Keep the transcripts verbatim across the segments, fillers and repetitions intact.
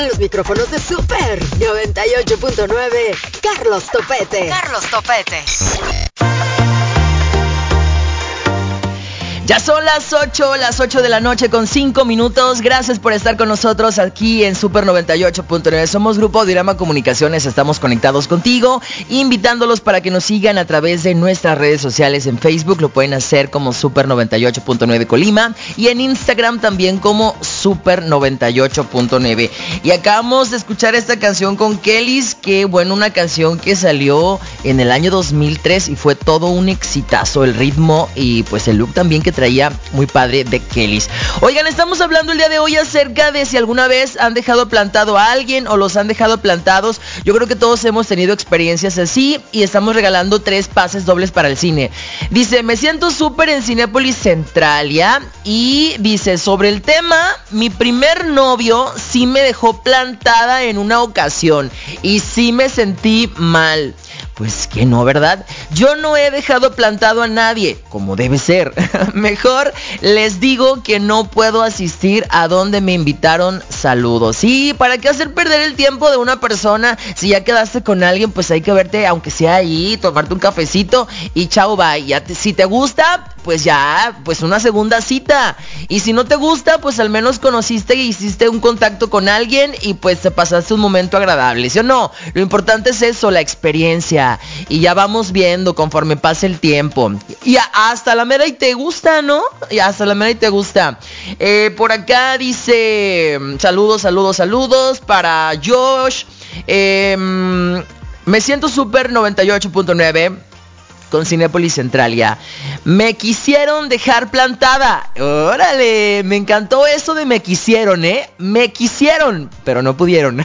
En los micrófonos de Super noventa y ocho punto nueve, Carlos Topete. Carlos Topete. Ya son las ocho, las ocho de la noche con cinco minutos. Gracias por estar con nosotros aquí en Super noventa y ocho punto nueve. Somos Grupo Dirama Comunicaciones, estamos conectados contigo, invitándolos para que nos sigan a través de nuestras redes sociales. En Facebook lo pueden hacer como Super noventa y ocho punto nueve Colima y en Instagram también como Super noventa y ocho punto nueve. Y acabamos de escuchar esta canción con Kellys, que bueno, una canción que salió en el año dos mil tres y fue todo un exitazo, el ritmo y pues el look también que traía muy padre de Kellys. Oigan, estamos hablando el día de hoy acerca de si alguna vez han dejado plantado a alguien o los han dejado plantados. Yo creo que todos hemos tenido experiencias así y estamos regalando tres pases dobles para el cine. Dice, me siento súper en Cinépolis Centralia y dice, sobre el tema, mi primer novio sí me dejó plantada en una ocasión y sí me sentí mal. Pues que no, ¿verdad? Yo no he dejado plantado a nadie, como debe ser. Mejor les digo que no puedo asistir a donde me invitaron. Saludos. Sí, ¿para qué hacer perder el tiempo de una persona? Si ya quedaste con alguien, pues hay que verte, aunque sea ahí, tomarte un cafecito y chao, bye. Ya te, si te gusta, pues ya, pues una segunda cita. Y si no te gusta, pues al menos conociste y hiciste un contacto con alguien y pues te pasaste un momento agradable, ¿sí o no? Lo importante es eso, la experiencia. Y ya vamos viendo conforme pase el tiempo. Y hasta la mera y te gusta, ¿no? Y hasta la mera y te gusta. Eh, por acá dice, saludos, saludos, saludos para Josh. Eh, me siento Super noventa y ocho punto nueve. Con Cinépolis Centralia. Me quisieron dejar plantada. Órale, me encantó eso de me quisieron, ¿eh? Me quisieron, pero no pudieron.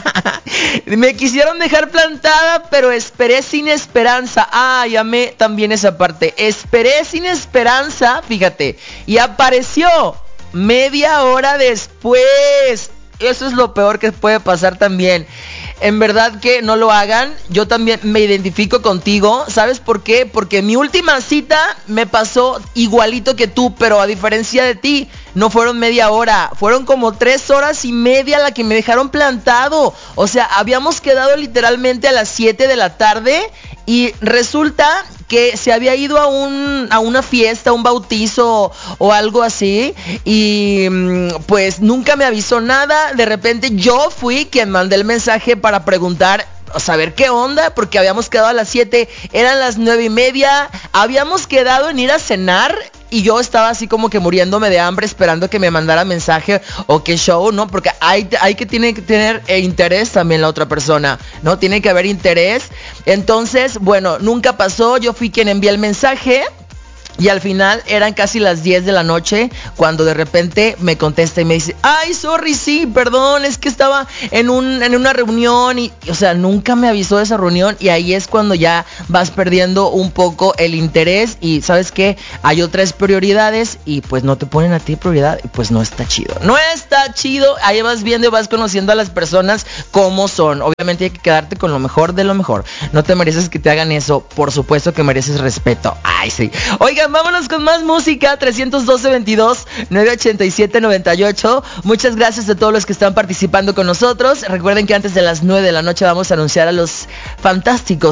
Me quisieron dejar plantada, pero esperé sin esperanza. Ah, llamé también esa parte. Esperé sin esperanza, fíjate. Y apareció media hora después. Eso es lo peor que puede pasar también. En verdad que no lo hagan. Yo también me identifico contigo. ¿Sabes por qué? Porque mi última cita me pasó igualito que tú, pero a diferencia de ti, no fueron media hora, fueron como tres horas y media la que me dejaron plantado. O sea, habíamos quedado literalmente a las siete de la tarde y resulta que se había ido a un a una fiesta, un bautizo o algo así y pues nunca me avisó nada. De repente yo fui quien mandé el mensaje para preguntar, saber qué onda, porque habíamos quedado a las siete, eran las nueve y media, habíamos quedado en ir a cenar y yo estaba así como que muriéndome de hambre esperando que me mandara mensaje o que show, ¿no? Porque hay, hay que tiene que tener eh, interés también la otra persona, ¿no? Tiene que haber interés. Entonces, bueno, nunca pasó, yo fui quien envié el mensaje. Y al final eran casi las diez de la noche cuando de repente me contesta y me dice, ay, sorry, sí, perdón, es que estaba en un en una reunión y, o sea, nunca me avisó de esa reunión y ahí es cuando ya vas perdiendo un poco el interés y ¿sabes qué? Hay otras prioridades y pues no te ponen a ti prioridad y pues no está chido. No está chido, ahí vas viendo y vas conociendo a las personas como son. Obviamente hay que quedarte con lo mejor de lo mejor. No te mereces que te hagan eso, por supuesto que mereces respeto. Ay, sí. Oigan, vámonos con más música. Tres doce, veintidós, nueve ochenta y siete, noventa y ocho. Muchas gracias a todos los que están participando con nosotros. Recuerden que antes de las nueve de la noche vamos a anunciar a los fantásticos